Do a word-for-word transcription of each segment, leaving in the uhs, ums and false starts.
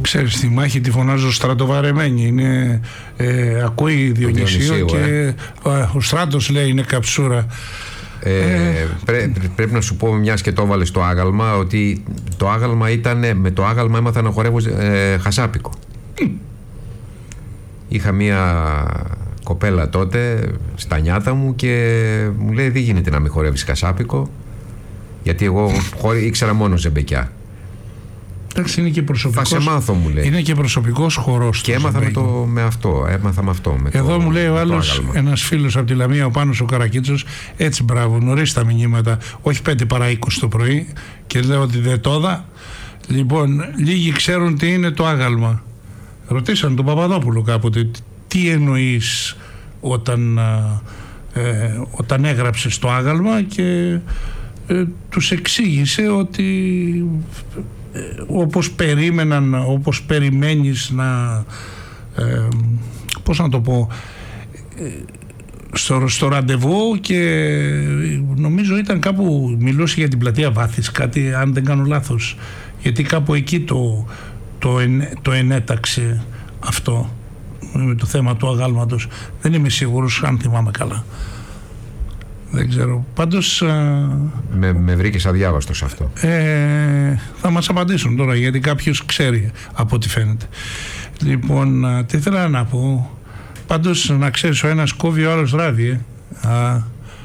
Ξέρεις, στη μάχη τη φωνάζω στρατοβαρεμένη. Είναι, ε, ακούει Διονυσίο και ε. ο Στράτος λέει είναι καψούρα. Ε, ε, πρέ, πρέπει να σου πω, μιας και το έβαλες στο άγαλμα, ότι το άγαλμα ήταν, με το άγαλμα έμαθα να χορεύω ε, χασάπικο. Mm. Είχα μία κοπέλα τότε στα νιάτα μου και μου λέει δεν γίνεται να μην χορεύεις χασάπικο, γιατί εγώ χωρί, ήξερα μόνο ζεμπεκιά. Εντάξει, είναι και προσωπικός, θα σε μάθω, μου λέει. Είναι και προσωπικός χορός. Και έμαθα με, το, με αυτό. Έμαθα με αυτό. Με Εδώ το, μου λέει ο άλλος, ένας φίλος από τη Λαμία, ο Πάνος ο Καρακίτσος, έτσι μπράβο, νωρίς τα μηνύματα, όχι πέντε παρά είκοσι το πρωί, και λέω ότι δεν το είδα. Λοιπόν, λίγοι ξέρουν τι είναι το άγαλμα. Ρωτήσαν τον Παπαδόπουλο κάποτε, τι εννοείς όταν, ε, όταν έγραψες το άγαλμα, και ε, τους εξήγησε ότι ε, όπως περίμεναν, όπως περιμένεις να ε, πώς να το πω, ε, στο, στο ραντεβού, και νομίζω ήταν κάπου, μιλούσε για την πλατεία Βάθης, κάτι, αν δεν κάνω λάθος, γιατί κάπου εκεί το, το, εν, το ενέταξε αυτό με το θέμα του αγάλματος. Δεν είμαι σίγουρος αν θυμάμαι καλά. Δεν ξέρω. Πάντως με, με βρήκες αδιάβαστος αυτό. ε, Θα μας απαντήσουν τώρα, γιατί κάποιος ξέρει από ό,τι φαίνεται. Λοιπόν, τι ήθελα να πω. Πάντως να ξέρεις, ο ένας κόβει, ο άλλος ράβει. ε. Α,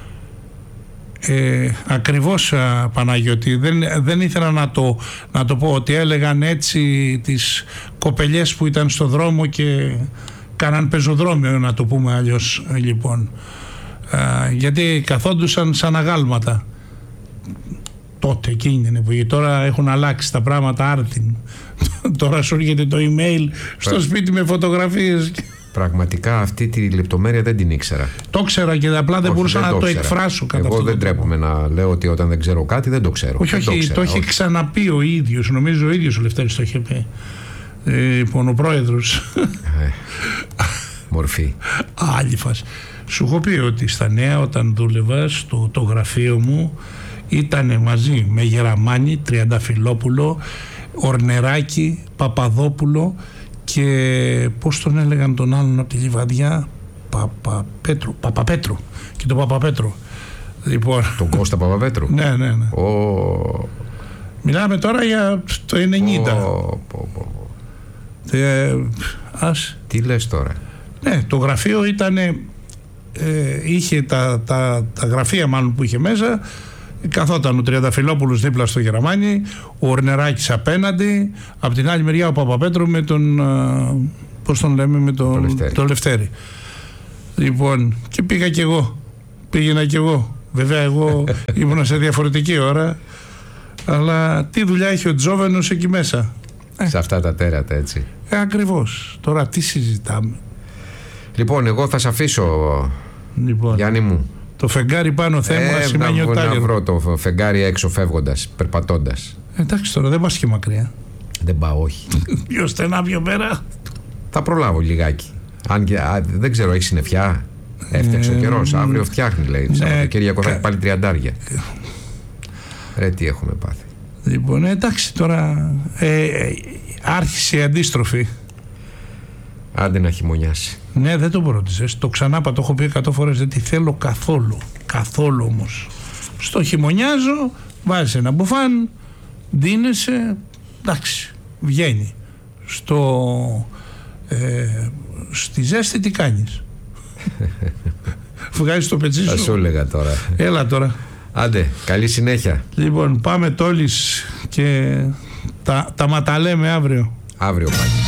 ε, ακριβώς, α, Παναγιώτη, δεν, δεν ήθελα να το, να το πω, ότι έλεγαν έτσι τις κοπελιές που ήταν στο δρόμο και κάναν πεζοδρόμιο, να το πούμε αλλιώς, λοιπόν. Α, γιατί καθόντουσαν σαν αγάλματα τότε, εκείνη την εποχή. Τώρα έχουν αλλάξει τα πράγματα άρθιν. Τώρα σου έρχεται το email στο σπίτι με φωτογραφίες. Πραγματικά αυτή τη λεπτομέρεια δεν την ήξερα. Το ξέρα και απλά δεν όχι, μπορούσα δεν να το, το εκφράσω κατά εγώ δεν τρέπομαι να λέω ότι όταν δεν ξέρω κάτι δεν το ξέρω. Όχι, δεν όχι, το, το έχει ξαναπεί ο ίδιος. Νομίζω ο ίδιος ο Λευτέρης το είχε πει. Ε, λοιπόν, ο πρόεδρος. Ε, μορφή. Άλλη φάση. Σου έχω πει ότι στα Νέα, όταν δούλευα στο το γραφείο μου, ήταν μαζί με Γεραμάνη, Τριανταφυλόπουλο, Ορνεράκη, Παπαδόπουλο και πώς τον έλεγαν τον άλλον από τη Λιβαδιά, Παπαπέτρου, Παπαπέτρου και τον Παπαπέτρου. Λοιπόν, τον Κώστα Παπαπέτρου. Ναι, ναι, ναι. Ο... Μιλάμε τώρα για το ενενήντα. Ο... Ε, ας... Τι λες τώρα? Ναι, το γραφείο ήταν, ε, είχε τα, τα, τα γραφεία μάλλον που είχε μέσα. Καθόταν ο Τριανταφυλόπουλος δίπλα στο Γεραμάνι, ο Ορνεράκης απέναντι, από την άλλη μεριά ο Παπαπέτρου με τον, πώς τον λέμε, με τον, τον Λευτέρη. Το Λευτέρη. Λοιπόν, και πήγα κι εγώ, πήγαινα κι εγώ. Βέβαια εγώ ήμουνα σε διαφορετική ώρα, αλλά τι δουλειά έχει ο Τζόβενος εκεί μέσα. Σε αυτά τα τέρατα, έτσι. Ε, ακριβώς. Τώρα τι συζητάμε? Λοιπόν, εγώ θα σε αφήσω, λοιπόν, Γιάννη μου. Το φεγγάρι πάνω θέμα ε, σημαίνει να, ο Τάλιρο. Να βρω το φεγγάρι έξω φεύγοντας, περπατώντας. Εντάξει, τώρα δεν πας και μακριά. Δεν πάω, όχι. Πιο στενά, πιο πέρα. Θα προλάβω λιγάκι. Αν και, α, δεν ξέρω, έχει συννεφιά? Έφτιαξε ο καιρός. Αύριο φτιάχνει, λέει. Ναι, Σαββατοκύριακο θα έχει πάλι τριαντάρια. Ρε, τι έχουμε πάθει. Λοιπόν, εντάξει, τώρα ε, ε, άρχισε η αντίστροφη. Άντε να χειμωνιάσει. Ναι, δεν το πρότισες. Το ξανάπα, το έχω πει εκατό φορές. Δεν τη θέλω καθόλου. Καθόλου όμως. Στο χειμωνιάζω, βάζεις ένα μπουφάν, ντύνεσαι, εντάξει, βγαίνει. Στο, ε, στη ζέστη τι κάνεις? Βγάζεις το πετσί σου. Θα σου έλεγα τώρα. Έλα τώρα. Άντε, καλή συνέχεια. Λοιπόν, πάμε τόλις και τα, τα ματαλέμε αύριο. Αύριο πάλι.